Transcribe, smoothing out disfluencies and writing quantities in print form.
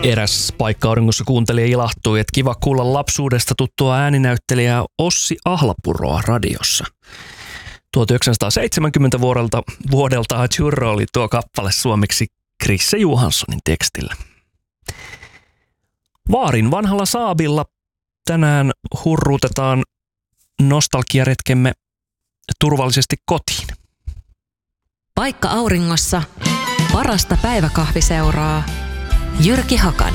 Eräs paikka auringossa kuuntelija ilahtui, että kiva kuulla lapsuudesta tuttua ääninäyttelijää Ossi Ahlapuroa radiossa. 1970 vuodelta Azzurro oli tuo kappale suomeksi Chrisse Johanssonin tekstillä. Vaarin vanhalla Saabilla tänään hurruutetaan nostalgiaretkemme turvallisesti kotiin. Paikka auringossa, parasta päiväkahviseuraa. Jyrki Hakanen.